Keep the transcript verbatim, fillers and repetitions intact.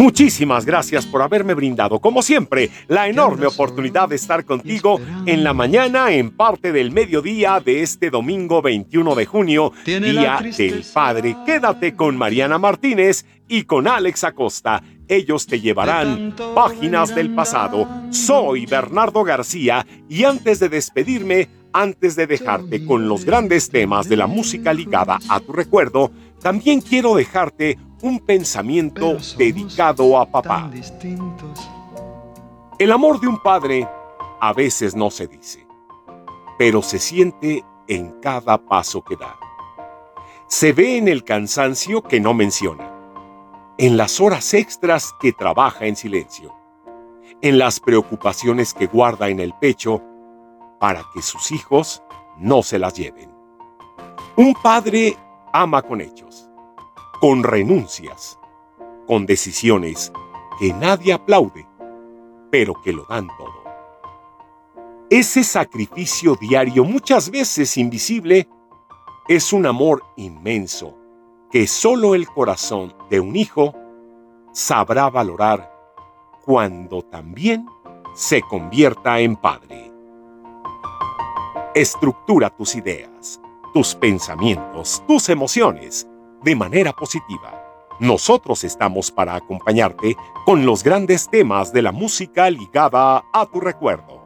Muchísimas gracias por haberme brindado, como siempre, la enorme oportunidad de estar contigo en la mañana, en parte del mediodía de este domingo veintiuno de junio, Día del Padre. Quédate con Mariana Martínez y con Alex Acosta. Ellos te llevarán páginas del pasado. Soy Bernardo García y antes de despedirme, antes de dejarte con los grandes temas de la música ligada a tu recuerdo, también quiero dejarte un pensamiento dedicado a papá. El amor de un padre a veces no se dice, pero se siente en cada paso que da. Se ve en el cansancio que no menciona, en las horas extras que trabaja en silencio, en las preocupaciones que guarda en el pecho para que sus hijos no se las lleven. Un padre ama con hechos, con renuncias, con decisiones que nadie aplaude, pero que lo dan todo. Ese sacrificio diario, muchas veces invisible, es un amor inmenso que solo el corazón de un hijo sabrá valorar cuando también se convierta en padre. Estructura tus ideas, tus pensamientos, tus emociones de manera positiva. Nosotros estamos para acompañarte con los grandes temas de la música ligada a tu recuerdo.